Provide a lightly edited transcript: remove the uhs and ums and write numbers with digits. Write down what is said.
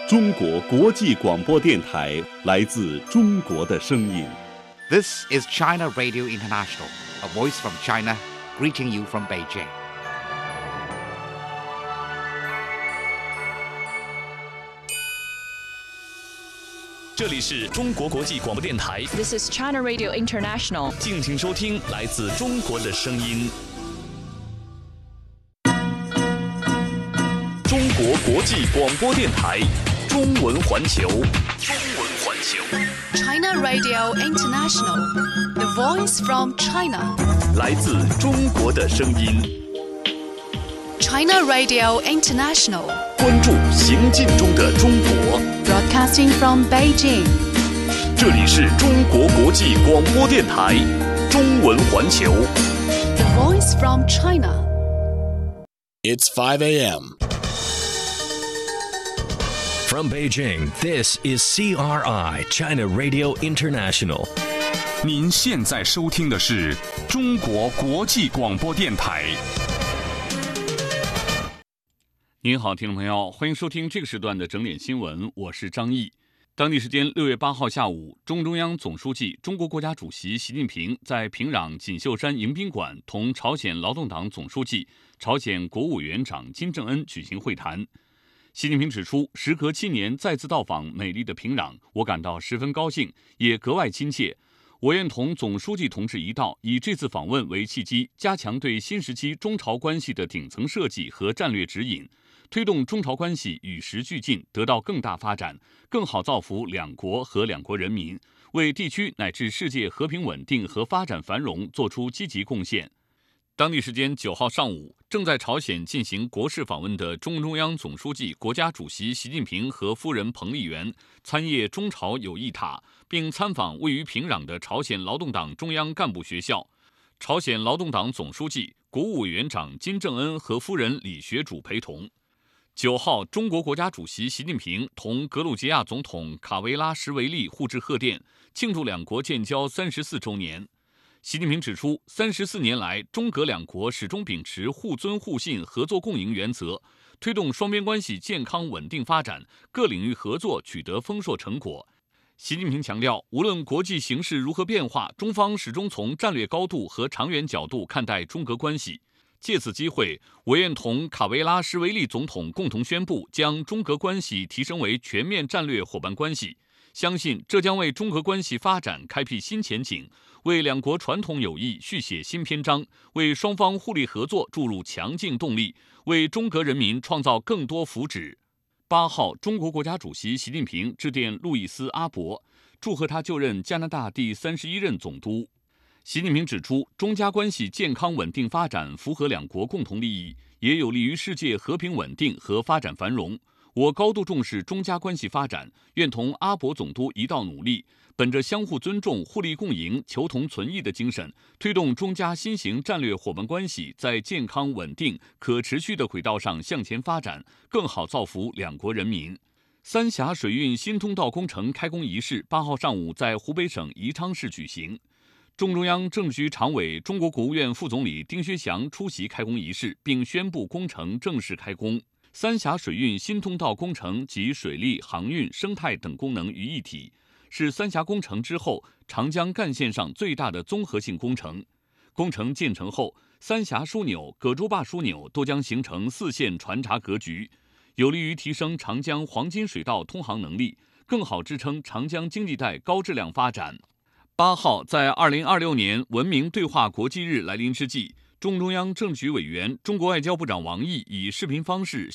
中国国际广播电台，来自中国的声音。 This is China Radio International, a voice from China, greeting you from Beijing. 这里是中国国际广播电台 This is China Radio International. 敬请收听来自中国的声音。中国国际广播电台中文环球，中文环球。 China Radio International, the voice from China. 来自中国的声音。 China Radio International, 关注行进中的中国。 broadcasting from Beijing. 这里是中国国际广播电台中文环球。 The voice from China. It's 5 a.m. From Beijing, this is CRI, China Radio International. 您现在收听的是中国国际广播电台。 您好，听众朋友，欢迎收听这个时段的整点新闻，我是张毅。当地时间6月8号下午，中央总书记、中国国家主席习近平在平壤锦绣山迎宾馆同朝鲜劳动党总书记、朝鲜国务委员长金正恩举行会谈。习近平指出，时隔7年再次到访美丽的平壤，我感到十分高兴，也格外亲切。我愿同总书记同志一道，以这次访问为契机，加强对新时期中朝关系的顶层设计和战略指引，推动中朝关系与时俱进，得到更大发展，更好造福两国和两国人民，为地区乃至世界和平稳定和发展繁荣作出积极贡献。当地时间9号上午，正在朝鲜进行国事访问的中央总书记、国家主席习近平和夫人彭丽媛参谒中朝友谊塔，并参访位于平壤的朝鲜劳动党中央干部学校。朝鲜劳动党总书记、国务委员长金正恩和夫人李学主陪同。9号，中国国家主席习近平同格鲁吉亚总统卡维拉什维利互致贺电，庆祝两国建交34周年。习近平指出，34年来，中格两国始终秉持互尊互信、合作共赢原则，推动双边关系健康稳定发展，各领域合作取得丰硕成果。习近平强调，无论国际形势如何变化，中方始终从战略高度和长远角度看待中格关系。借此机会，我愿同卡维拉什维利总统共同宣布，将中格关系提升为全面战略伙伴关系。相信这将为中格关系发展开辟新前景，为两国传统友谊续写新篇章，为双方互利合作注入强劲动力，为中格人民创造更多福祉。8号，中国国家主席习近平致电路易斯·阿伯，祝贺他就任加拿大第31任总督。习近平指出，中加关系健康稳定发展符合两国共同利益，也有利于世界和平稳定和发展繁荣。我高度重视中加关系发展，愿同阿伯总督一道努力，本着相互尊重、互利共赢、求同存异的精神，推动中加新型战略伙伴关系在健康稳定、可持续的轨道上向前发展，更好造福两国人民。三峡水运新通道工程开工仪式8号上午在湖北省宜昌市举行。中央政治局常委、中国国务院副总理丁薛祥出席开工仪式，并宣布工程正式开工。三峡水运新通道工程集水利、航运、生态等功能于一体，是三峡工程之后长江干线上最大的综合性工程。工程建成后，三峡枢纽、葛洲坝枢纽都将形成4线船闸格局，有利于提升长江黄金水道通航能力，更好支撑长江经济带高质量发展。8号，在2026年文明对话国际日来临之际，中央政治局委员、中国外交部长王毅以视频方式